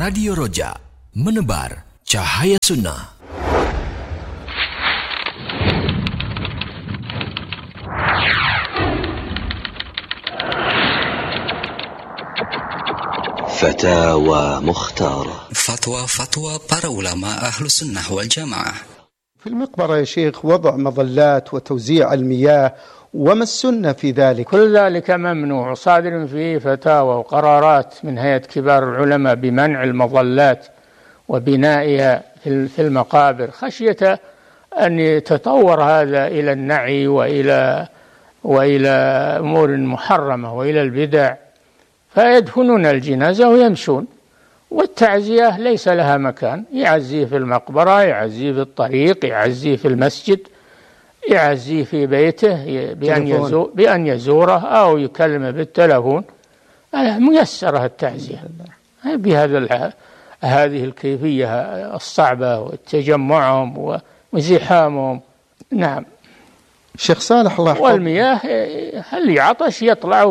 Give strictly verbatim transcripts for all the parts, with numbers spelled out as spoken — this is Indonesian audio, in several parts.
Radio Roja, menebar cahaya sunnah. فتاوى مختارة. فتوى-فتوى para ulama Ahlus Sunnah wal Jamaah. في المقبرة يا شيخ وضع مظلات وتوزيع المياه، وما السنة في ذلك؟ كل ذلك ممنوع، صادر فيه فتاوى وقرارات من هيئة كبار العلماء بمنع المظلات وبنائها في المقابر، خشية أن يتطور هذا إلى النعي وإلى وإلى أمور محرمة وإلى البدع، فيدفنون الجنازة ويمشون، والتعزية ليس لها مكان، يعزيه في المقبرة، يعزيه في الطريق، يعزيه في المسجد، يعزيه في بيته بأن, يزور بأن يزوره أو يكلمه بالتلفون. ميسرة التعزية بهذا هذه الكيفية الصعبة وتجمعهم وزحامهم. نعم. شيخ صالح الله يحفظك. والمياه اللي عطش يطلع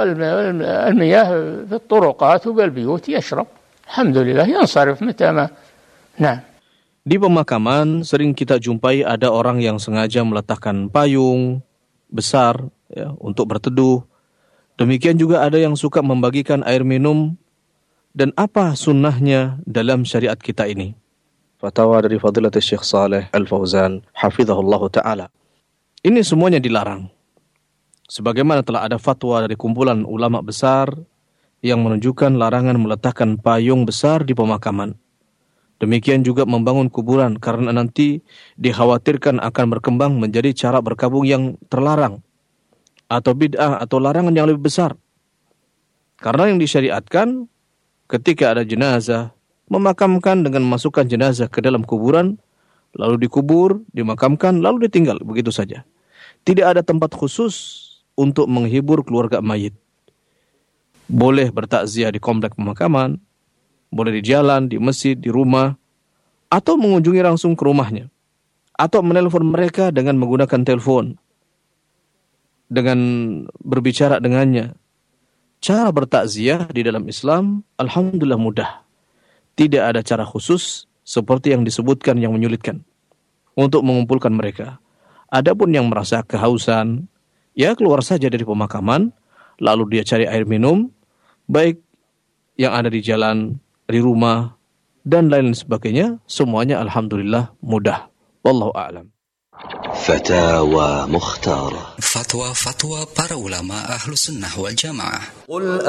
المياه في الطرقات وبالبيوت يشرب، الحمد لله ينصرف متى ما. Nah. Di pemakaman sering kita jumpai ada orang yang sengaja meletakkan payung besar ya, untuk berteduh. Demikian juga ada yang suka membagikan air minum. Dan apa sunnahnya dalam syariat kita ini? Fatwa dari Fadilatul Syekh Saleh Al-Fauzan hafizahullah ta'ala. Ini semuanya dilarang. Sebagaimana telah ada fatwa dari kumpulan ulama besar yang menunjukkan larangan meletakkan payung besar di pemakaman. Demikian juga membangun kuburan karena nanti dikhawatirkan akan berkembang menjadi cara berkabung yang terlarang atau bid'ah atau larangan yang lebih besar. Karena yang disyariatkan ketika ada jenazah, memakamkan dengan memasukkan jenazah ke dalam kuburan, lalu dikubur, dimakamkan, lalu ditinggal begitu saja. Tidak ada tempat khusus untuk menghibur keluarga mayit. Boleh bertakziah di komplek pemakaman, boleh di jalan, di masjid, di rumah, atau mengunjungi langsung ke rumahnya, atau menelpon mereka dengan menggunakan telepon, dengan berbicara dengannya. Cara bertakziah di dalam Islam, alhamdulillah mudah. Tidak ada cara khusus seperti yang disebutkan yang menyulitkan untuk mengumpulkan mereka. Adapun yang merasa kehausan, ya keluar saja dari pemakaman, lalu dia cari air minum, baik yang ada di jalan, di rumah, dan lain sebagainya, semuanya alhamdulillah mudah. Wallahu a'lam. فتاوى مختارة. Fatwa-fatwa para ulama Ahlus Sunnah wal Jamaah.